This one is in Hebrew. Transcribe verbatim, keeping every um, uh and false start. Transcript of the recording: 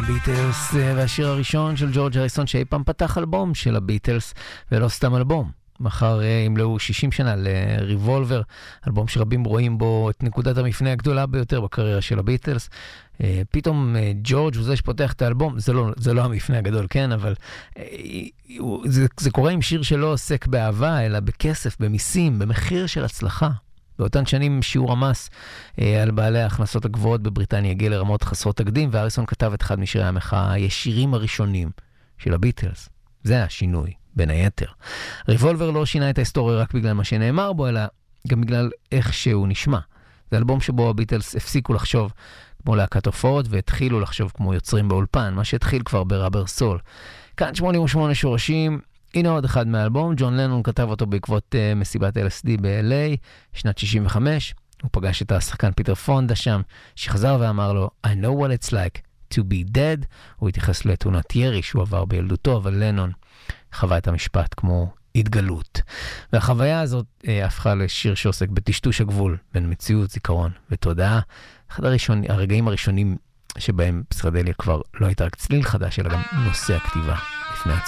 הביטלס, והשיר הראשון של ג'ורג' הריסון שאי פעם פתח אלבום של הביטלס, ולא סתם אלבום. מחר ימלאו שישים שנה לריבולבר, אלבום שרבים רואים בו את נקודת המפנה הגדולה ביותר בקריירה של הביטלס. פתאום ג'ורג' הוא זה שפותח את האלבום, זה לא, זה לא המפנה הגדול, כן, אבל זה, זה קורה עם שיר שלא עוסק באהבה, אלא בכסף, במיסים, במחיר של הצלחה. באותן שנים שיעור המס אה, על בעלי ההכנסות הגבוהות בבריטניה הגיע לרמות חסרות תקדים, והריסון כתב את אחד משירי המחאה הישירים הראשונים של הביטלס. זה השינוי, בין היתר. ריבולבר לא שינה את ההיסטוריה רק בגלל מה שנאמר בו, אלא גם בגלל איך שהוא נשמע. זה אלבום שבו הביטלס הפסיקו לחשוב כמו להקת הופעות, והתחילו לחשוב כמו יוצרים באולפן, מה שהתחיל כבר בראבר סול. כאן שמונים ושמונה שורשים, הנה עוד אחד מהאלבום, ג'ון לנון כתב אותו בעקבות uh, מסיבת אל אס די ב-אל איי, שנת שישים וחמש. הוא פגש את השחקן פיטר פונדה שם, שחזר ואמר לו, I know what it's like to be dead. הוא התייחס לתאונת ירי שהוא עבר בילדותו, אבל לנון חווה את המשפט כמו התגלות. והחוויה הזאת uh, הפכה לשיר שעוסק בטשטוש הגבול בין מציאות, זיכרון ותודעה. אחד הראשון, הרגעים הראשונים שבהם פסיכדליה כבר לא הייתה רק צליל חדש, אלא גם נושא הכתיבה לפני עצמו.